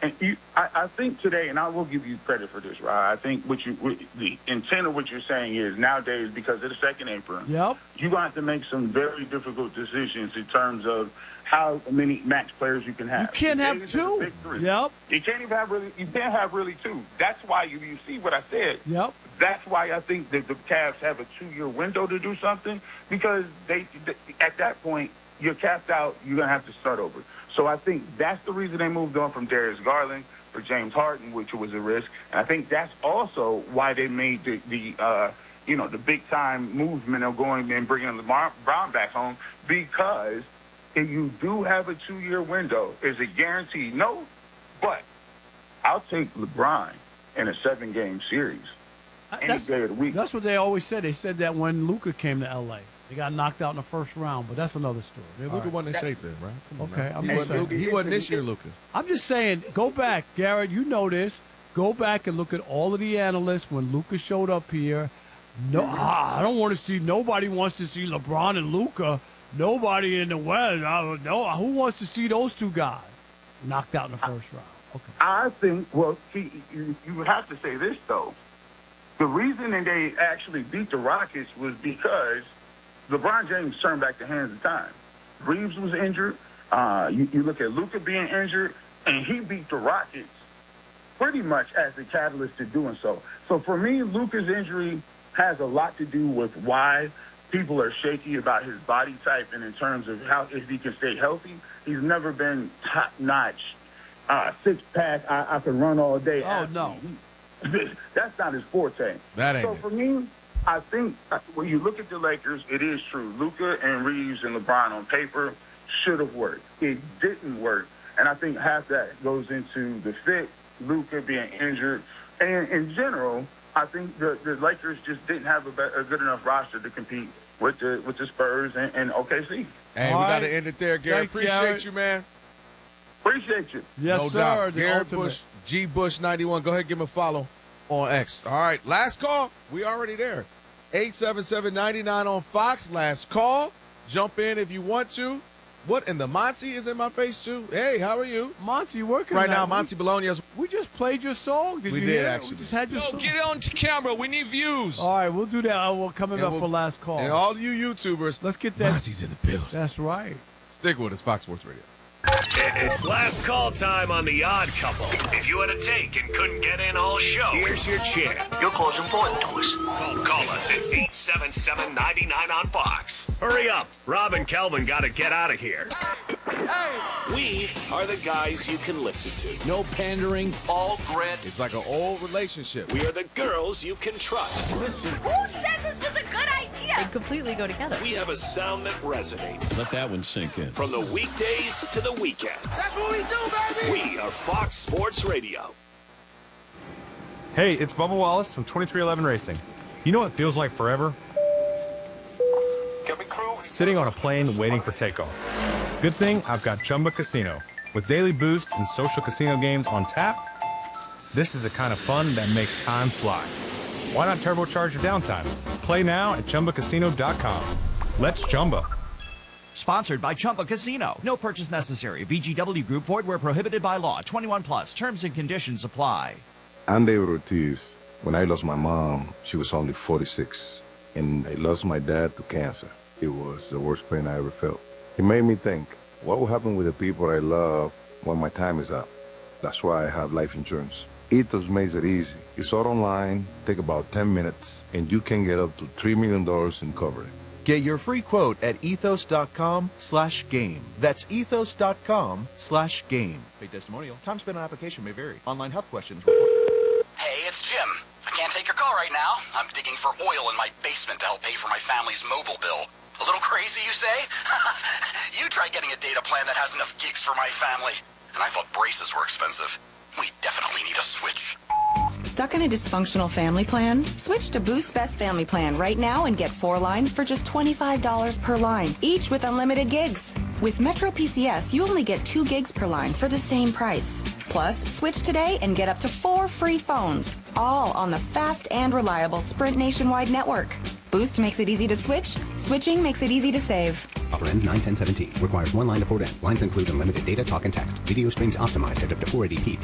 I think today, and I will give you credit for this, right? I think the intent of what you're saying is nowadays, because of the second apron, Yep. you're going to have to make some very difficult decisions in terms of how many max players you can have. You can't have two. Yep. You can't even have really. You can't have really two. That's why you see what I said. Yep. That's why I think that the Cavs have a 2-year window to do something, because they at that point you're capped out. You're gonna have to start over. So I think that's the reason they moved on from Darius Garland for James Harden, which was a risk. And I think that's also why they made the big time movement of going and bringing LeBron back home, because if you do have a 2-year window, is it guaranteed? No, but I'll take LeBron in a 7-game series any day of the week. That's what they always said. They said that when Luka came to L.A. They got knocked out in the first round, but that's another story. Yeah, Luka wasn't in shape then, right? Okay, I'm just saying. He wasn't this year, Luka. I'm just saying, go back, Garrett. You know this. Go back and look at all of the analysts when Luka showed up here. No, I don't want to see. Nobody wants to see LeBron and Luka. Nobody in the West. No, who wants to see those two guys knocked out in the first round? Okay. I think. Well, you have to say this though. The reason that they actually beat the Rockets was because LeBron James turned back the hands of time. Reeves was injured. You look at Luka being injured, and he beat the Rockets pretty much as the catalyst to doing so. So for me, Luka's injury has a lot to do with why people are shaky about his body type, and in terms of how if he can stay healthy. He's never been top-notch, six-pack, I can run all day. Oh, no. That's not his forte. That ain't so it. for me, I think when you look at the Lakers, it is true. Luka and Reeves and LeBron on paper should have worked. It didn't work. And I think half that goes into the fit, Luka being injured. And in general, I think the Lakers just didn't have a good enough roster to compete with the Spurs and OKC. Hey, we got to end it there, Gary. Appreciate you, man. Appreciate you. Yes, no sir. doubt. Gary ultimate. Bush, G Bush 91. Go ahead and give him a follow on X. All right, last call. We already there. 877-99 on Fox. Last call. Jump in if you want to. What in the Monty is in my face too? Hey, how are you? Monty, working right now. Monty Bologna's. We just played your song. Did we you did hear? actually. We just had your song. Get on to camera. We need views. All right, we'll do that. We're coming up for last call. And all you YouTubers, let's get that. Monty's in the building. That's right. Stick with us, Fox Sports Radio. It's last call time on The Odd Couple. If you had a take and couldn't get in all show, here's your chance. Your call's important to us. Call us at 877-99 on Fox. Hurry up. Rob and Kelvin got to get out of here. We are the guys you can listen to. No pandering, all grit. It's like an old relationship. We are the girls you can trust. Listen. Who said this was a good idea? They completely go together. We have a sound that resonates. Let that one sink in. From the weekdays to the weekends. That's what we do, baby! We are Fox Sports Radio. Hey, it's Bubba Wallace from 2311 Racing. You know what feels like forever? Sitting on a plane waiting for takeoff. Good thing I've got Chumba Casino. With daily boost and social casino games on tap, this is the kind of fun that makes time fly. Why not turbocharge your downtime? Play now at ChumbaCasino.com. Let's Chumba. Sponsored by Chumba Casino. No purchase necessary. VGW Group. Void where prohibited by law. 21 plus. Terms and conditions apply. I'm David Ortiz. When I lost my mom, she was only 46. And I lost my dad to cancer. It was the worst pain I ever felt. It made me think, what will happen with the people I love when my time is up? That's why I have life insurance. Ethos makes it easy. It's all online, take about 10 minutes, and you can get up to $3 million in coverage. Get your free quote at ethos.com/game. That's ethos.com/game. Paid testimonial. Time spent on application may vary. Online health questions. Hey, it's Jim. I can't take your call right now. I'm digging for oil in my basement to help pay for my family's mobile bill. A little crazy, you say? You try getting a data plan that has enough gigs for my family. And I thought braces were expensive. We definitely need a switch. Stuck in a dysfunctional family plan? Switch to Boost Best Family Plan right now and get 4 lines for just $25 per line, each with unlimited gigs. With Metro PCS, you only get 2 gigs per line for the same price. Plus, switch today and get up to 4 free phones, all on the fast and reliable Sprint nationwide network. Boost makes it easy to switch. Switching makes it easy to save. Offer ends 9/10/17. Requires 1 line to port in. Lines include unlimited data, talk, and text. Video streams optimized at up to 480p.